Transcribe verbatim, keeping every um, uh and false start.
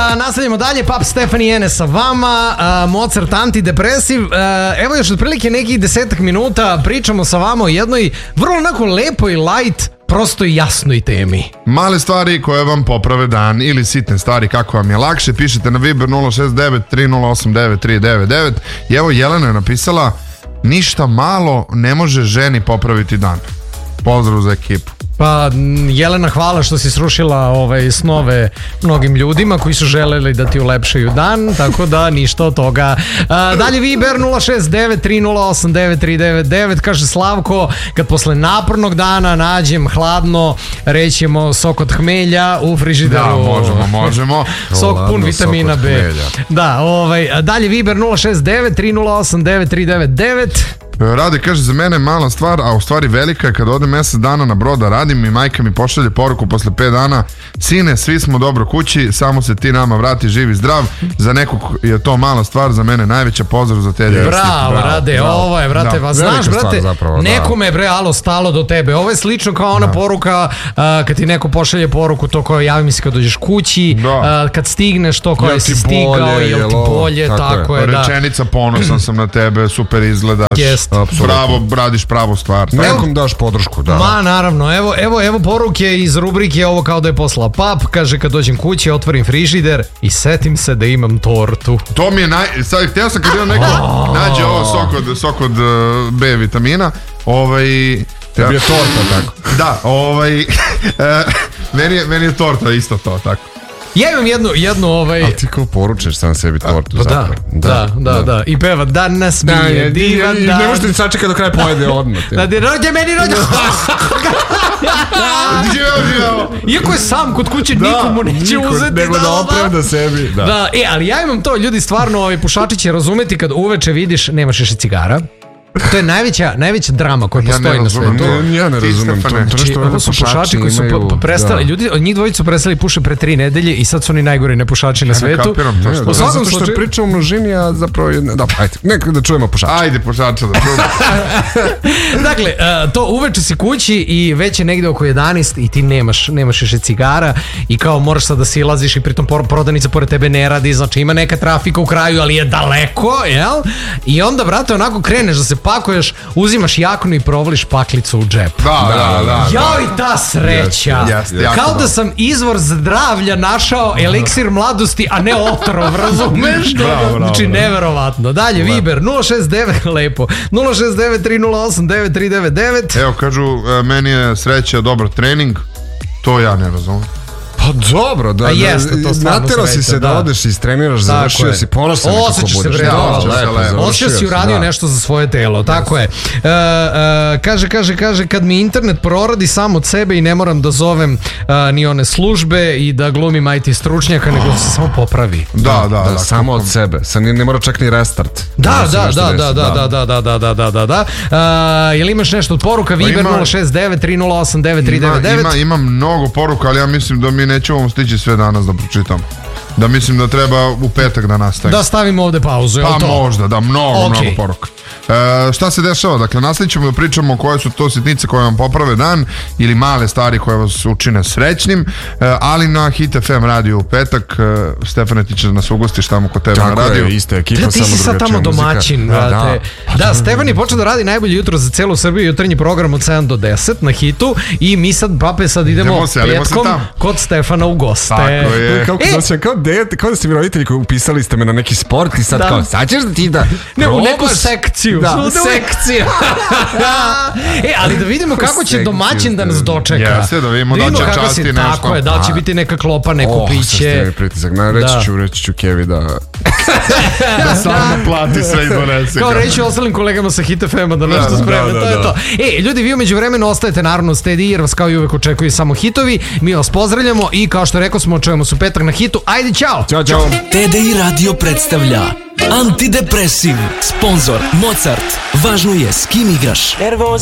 a, nastavljamo dalje. Pap Stefani Ene sa vama, a, Mozart antidepresiv. A, evo još otprilike nekih desetak minuta pričamo sa vama o jednoj vrlo onako lepoj, light, prosto i jasnoj temi. Male stvari koje vam poprave dan ili sitne stvari kako vam je lakše. Pišete na Viber nula šest devet tri nula osam devet tri devet devet. I evo Jelena je napisala: ništa malo ne može ženi popraviti dan. Pozdrav za ekipu. Pa Jelena, hvala što si srušila ovaj, snove mnogim ljudima koji su želeli da ti ulepšaju dan, tako da ništa od toga. A, dalje Viber nula šest devet tri nula osam devet tri devet devet. Kaže Slavko, kad posle napornog dana nađem hladno, rećemo sok od hmelja u frižideru. Da, možemo, možemo. Sok pun vitamina B. Da, ovaj, dalje Viber nula šest devet tri nula osam devet tri devet devet. Rade kaže, za mene je mala stvar, a u stvari velika je kad odem mjesec dana na brod da radim i majka mi pošalje poruku posle pet dana: sine, svi smo dobro kući, samo se ti nama vrati živ i zdrav. Za nekog je to mala stvar, za mene najveća. Pozdrav za te. Bravo, bravo, Rade, bravo. Ovo je, brate, da. Znaš, brate, zapravo, nekome je bre alo stalo do tebe. Ovo je slično kao ona da. poruka uh, kad ti neko pošalje poruku, to kao javi mi se kad dođeš kući, uh, kad stigneš, to kao je si stigao, jel ti bolje, tako, tako je, je da. Rečenica: ponosan sam na tebe, super izgledaš. Yes. Absolutno. Bravo, radiš pravu stvar. Nekom daš podršku, da. Ma, naravno, evo, evo, evo poruke iz rubrike ovo kao da je poslala Pap. Kaže, kad dođem kući, otvorim frižider i setim se da imam tortu. To mi je naj... Sad, htio sam kad imam neko nađe ovo sok od, sok od uh, B vitamina. Ovaj... Tebi je torta, tako. Da, ovaj... uh, meni, je, meni je torta isto to, tako. Ja imam jednu, jednu ovaj... Ali ti kao poručeš sam sebi tortu, da, zapravo. Da, da, da, da, da. I peva danas mi da, je divan dan. Ne možete sačekati do kraja pojede odmah. Da ti rođe meni rođe. Iako je sam kod kuće, da, nikomu neće niko, uzeti. Nego da, da opravda sebi. Da. Da, e, ali ja imam to, ljudi, stvarno, ovaj, pušači će razumeti kad uveče vidiš, nemaš još cigara. To je najveća, najveća drama koja postoji ja na svetu. Ja, ja ne razumem to. Znači, ovo su pušači koji su imaju, prestali, da. Ljudi, od njih dvojica su prestali puše pre tri nedelje i sad su oni najgori nepušači na svetu. Ja ne kapiram to što. Ne, zato što je priča o množini, a zapravo je... Da, ajde, nekako da čujemo pušača. Ajde, pušača da čujemo. Dakle, to uveče si kući i već je negde oko jedanaest i ti nemaš, nemaš još cigara i kao moraš sad da silaziš i pritom prodavnica pored tebe ne radi, znači ima neka trafika u kraju, ali je daleko, jel? I onda, brate, onako kreneš da se pakuješ, uzimaš jaknu i provališ paklicu u džep. Da, da, da. Jao i ta sreća. Yes, yes, kao da sam izvor zdravlja našao, eliksir mladosti, a ne otrov, razumeš? Bravo, bravo. Znači, neverovatno. Dalje, Viber, nula šest devet, lepo, nula šest devet tri nula osam devet tri devet devet. Evo, kažu, meni je sreća dobar trening, to ja ne razumem. Pa dobro, da, natjerao si se da, da odeš i istreniraš, završio si, ponosan nekako budeš. Osjećaš se bre, osjećaš si uradio da. nešto za svoje telo, tako je. Uh, uh, kaže, kaže, kaže, kad mi internet proradi sam od sebe i ne moram da zovem uh, ni one službe i da glumim I T stručnjaka, nego da se samo popravi. Da, da, da. da, da samo od sebe, sam ne mora čak ni restart. Da, da, da, da, da, da, da, da, da, da, da, da. Uh, jel imaš nešto od poruka? Viber nula šest devet tri nula osam devet tri devet devet. Ima, ima mnogo poruka, ali ja mislim da mi nećemo stići sve danas da pročitam. Da mislim da treba u petak da nastavimo. Da stavimo ovde pauzu, je li pa to? Možda, da, mnogo, okay. mnogo poruka. E, šta se dešava? Dakle, nastavit ćemo da pričamo koje su to sitnice koje vam poprave dan ili male stvari koje vas učine srećnim, e, ali na Hit F M radiju u petak. e, Stefane, ti će da nas ugostiš tamo kod tebe tako na radiju. Je, ista ekipa, da, ti si sad tamo domaćin, da, da, da, Stefan je počeo da radi najbolje jutro za celu Srbiju, jutarnji program od sedam do deset na Hitu i mi sad, pape, sad idemo, idemo se, petkom kod Stefana u goste. Tako je. Kao, e, kao, dete, kao da ste mi roditelji koji upisali ste me na neki sport i sad da. Kao, sad ćeš da ti da ne, u neku sekciju. Da, sekcija. E, ali da vidimo kako će domaćin da nas dočeka. Jeste, da vidimo da će časti nešto. Tako je, da li će biti neka klopa, neko oh, piće. Sad ste mi pritisak. Na, reći ću, reći ću Kevi da... da samo plati sve izdonese. Kao reći ostalim kolegama sa Hit F M-a da nešto spreme, to je to. E, ljudi, vi umeđu vremenu ostajete naravno stedi jer vas kao i uvek očekuju samo hitovi. Mi vas pozdravljamo i kao što rekao smo, čujemo se u petak na Hitu. Ajde, čao! Ćao, čao! T D I Radio predstavlja Antidepresiv, sponzor Mozart. Važno je s kim igraš. Nervoza